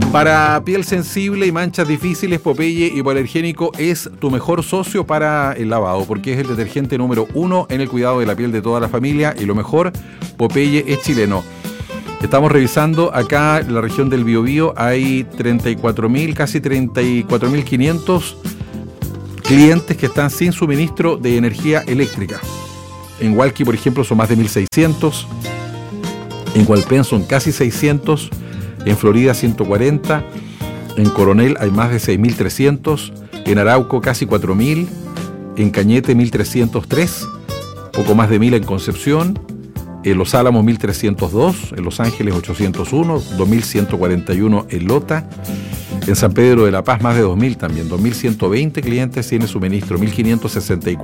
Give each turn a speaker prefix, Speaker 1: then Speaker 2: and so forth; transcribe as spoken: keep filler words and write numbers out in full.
Speaker 1: Para piel sensible y manchas difíciles, Popeye Hipoalergénico es tu mejor socio para el lavado, porque es el detergente número uno en el cuidado de la piel de toda la familia, y lo mejor, Popeye es chileno. Estamos revisando acá en la región del Biobío, hay treinta y cuatro mil, casi treinta y cuatro mil quinientos clientes que están sin suministro de energía eléctrica. En Hualqui, por ejemplo, son más de mil seiscientos, en Hualpén son casi seiscientos, en Florida ciento cuarenta, en Coronel hay más de seis mil trescientos, en Arauco casi cuatro mil, en Cañete mil trescientos tres, poco más de mil en Concepción, en Los Álamos mil trescientos dos, en Los Ángeles ochocientos uno, dos mil ciento cuarenta y uno en Lota, en San Pedro de la Paz más de dos mil también, dos mil ciento veinte clientes sin suministro, mil quinientos sesenta y cuatro